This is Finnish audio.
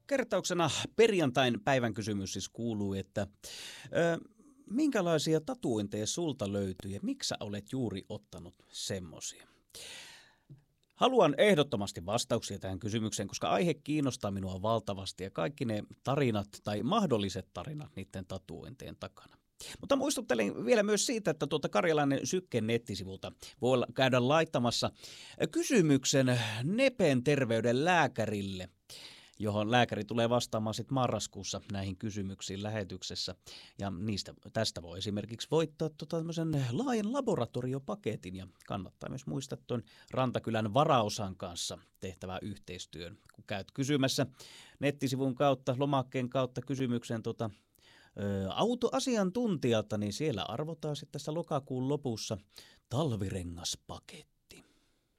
Kertauksena perjantain päivän kysymys siis kuuluu, että minkälaisia tatuointeja sulta löytyy ja miksi sä olet juuri ottanut semmosia? Haluan ehdottomasti vastauksia tähän kysymykseen, koska aihe kiinnostaa minua valtavasti ja kaikki ne tarinat tai mahdolliset tarinat niiden tatuointien takana. Mutta muistuttelen vielä myös siitä, että Karjalainen Sykken nettisivulta voi käydä laittamassa kysymyksen Nepen terveyden lääkärille, johon lääkäri tulee vastaamaan sitten marraskuussa näihin kysymyksiin lähetyksessä. Ja tästä voi esimerkiksi voittaa tämmöisen laajan laboratoriopaketin ja kannattaa myös muistaa tuon Rantakylän varaosan kanssa tehtävää yhteistyön. Kun käyt kysymässä nettisivun kautta, lomakkeen kautta kysymyksen autoasiantuntijalta, niin siellä arvotaan sitten tässä lokakuun lopussa talvirengaspaketti.